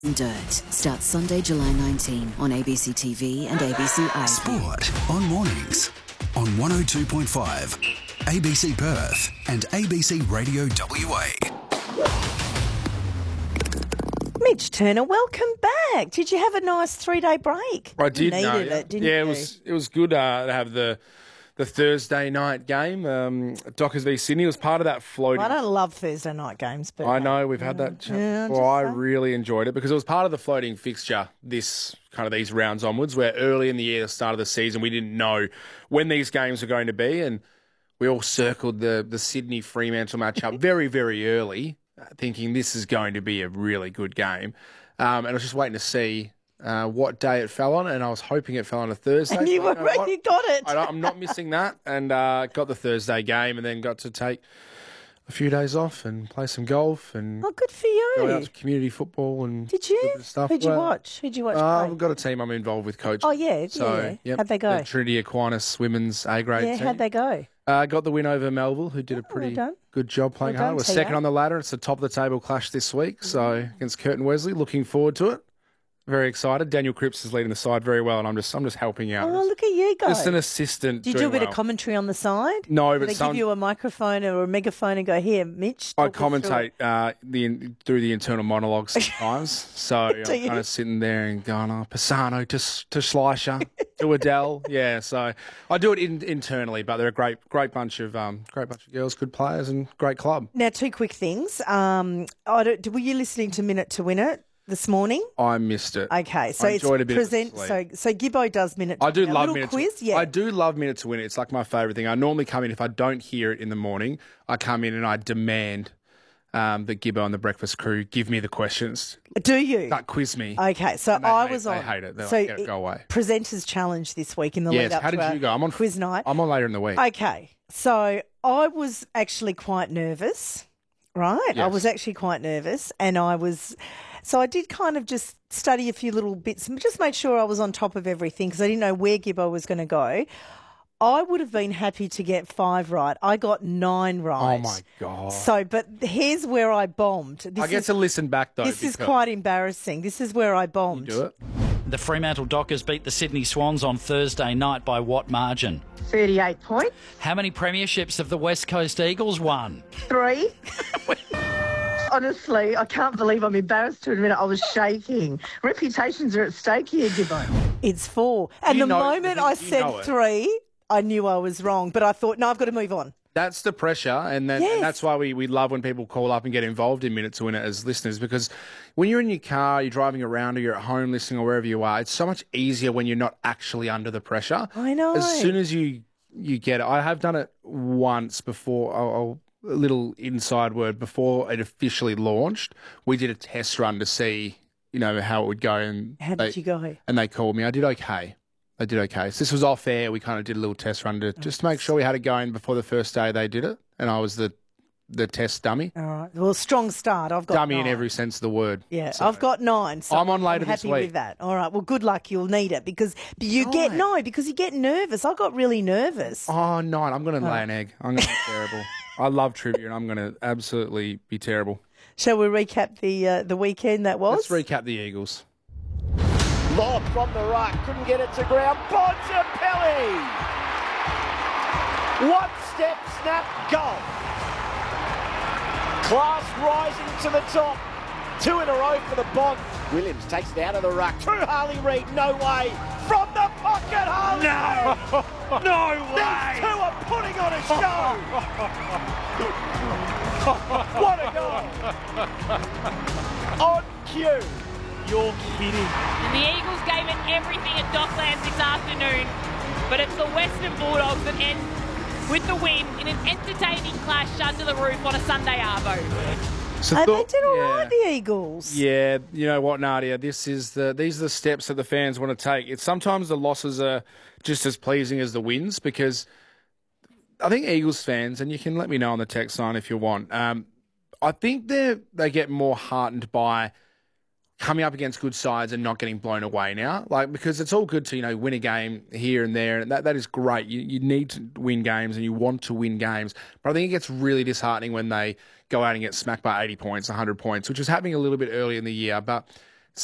Dirt starts Sunday, July 19 on ABC TV and ABC iPlayer. Sport on mornings on 102.5, ABC Perth and ABC Radio WA. Mitch Turner, welcome back. Did you have a nice 3-day break? I did. You needed it, didn't you? Yeah, it was good to have the Thursday night game, Dockers v Sydney. It was part of that floating. Well, I don't love Thursday night games, but I know we've had that chat before. I really enjoyed it because it was part of the floating fixture these rounds onwards, where early in the year, the start of the season, we didn't know when these games were going to be, and we all circled the Sydney Fremantle matchup very, very early, thinking this is going to be a really good game. And I was just waiting to see what day it fell on, and I was hoping it fell on a Thursday. And you got it. I'm not missing that, and got the Thursday game, and then got to take a few days off and play some golf and good for you. go out to community football and Did you? stuff. Who'd you watch? Play? I've got a team I'm involved with coaching. Oh yeah, So, yep, how'd they go? the Trinity Aquinas women's A grade Yeah, team. how'd they go? Got the win over Melville, who did a pretty good job playing hard. We're second on the ladder. It's a top of the table clash this week, so against Curtin Wesley. Looking forward to it. Very excited. Daniel Cripps is leading the side very well, and I'm just helping out. Oh, look at you guys! Just an assistant. Did you do a bit of commentary on the side? No, Did but they give you a microphone or a megaphone and go, "Here, Mitch"? I commentate through the internal monologues sometimes. So I'm kind of sitting there and going, Pisano to Schleicher to Adele. Yeah, so I do it internally, but they're a great bunch of girls, good players, and great club. Now, two quick things. Were you listening to Minute to Win It this morning? I missed it. Okay, so I enjoyed a bit of sleep. So Gibbo does Minute to Win It. I do love Minute to Win It. Yeah. I do love Minute to Win It. It's like my favourite thing. I normally come in, if I don't hear it in the morning, I come in and I demand that Gibbo and the Breakfast Crew give me the questions. Do you? That quiz me. Okay, so I was on. They hate it. They're so like, go away. Presenters Challenge this week in the lead up how to did you go? I'm on quiz night. I'm on later in the week. Okay, so I was actually quite nervous, right? Yes. I was actually quite nervous, and so I did kind of just study a few little bits and just make sure I was on top of everything because I didn't know where Gibbo was going to go. I would have been happy to get 5 right. I got 9 right. Oh, my God. So, but here's where I bombed. I get to listen back, though. This is quite embarrassing. This is where I bombed. You do it. The Fremantle Dockers beat the Sydney Swans on Thursday night by what margin? 38 points. How many premierships have the West Coast Eagles won? 3. Honestly, I can't believe I'm embarrassed to admit it. I was shaking. Reputations are at stake here, Gibbo. It's 4. And the moment I said 3, I knew I was wrong. But I thought, no, I've got to move on. That's the pressure, and that's why we love when people call up and get involved in Minute to Win It as listeners, because when you're in your car, you're driving around, or you're at home listening, or wherever you are, it's so much easier when you're not actually under the pressure. I know. As soon as you get it, I have done it once before. A little inside word, before it officially launched, we did a test run to see, how it would go. And how did you go? And they called me. I did okay. So this was off air. We kind of did a little test run to just make sure we had it going before the first day they did it. And I was the test dummy. All right. Well, strong start. I've got dummy 9. in every sense of the word. Yeah, so I've got 9. So I'm on later happy this week. with that. All right. Well, good luck. You'll need it because you get nervous. I got really nervous. Oh, 9. I'm going to lay an egg. I'm going to be terrible. I love trivia and I'm going to absolutely be terrible. Shall we recap the weekend that was? Let's recap the Eagles. Lob from the right, couldn't get it to ground. Bontempelli! One step, snap, goal. Class rising to the top. 2 in a row for the Bont. Williams takes it out of the ruck. To Harley Reid, no way. From the pocket, Harley. No! No way! These 2 are putting on a show. What a goal. On cue. You're kidding. And the Eagles gave it everything at Docklands this afternoon, but it's the Western Bulldogs that end with the win in an entertaining clash under the roof on a Sunday arvo. So they did all right, the Eagles. Yeah, you know what, Nadia? These are the steps that the fans want to take. It's sometimes the losses are just as pleasing as the wins, because I think Eagles fans, and you can let me know on the text line if you want, I think they get more heartened by coming up against good sides and not getting blown away now. Because it's all good to, win a game here and there, and that is great. You need to win games and you want to win games. But I think it gets really disheartening when they go out and get smacked by 80 points, 100 points, which was happening a little bit early in the year. But